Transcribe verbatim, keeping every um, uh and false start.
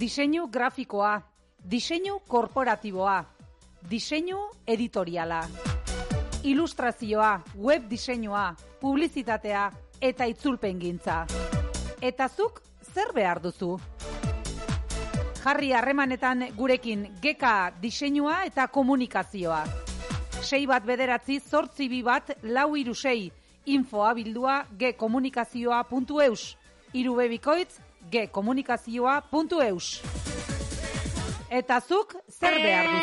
Diseinu grafikoa, diseinu korporatiboa, diseinu editoriala, ilustrazioa, web diseinua, publizitatea eta itzulpengintza. Eta zuk zer behar duzu? Jarri harremanetan gurekin Geka diseinua eta komunikazioa. sei bat bederatzi zortzi bi bat lau hiru sei infoa bildua gekomunikazioa puntu eus. Hiru bebikoitz gekomunikazioa puntu eus. Eta zuk zer behar duzu?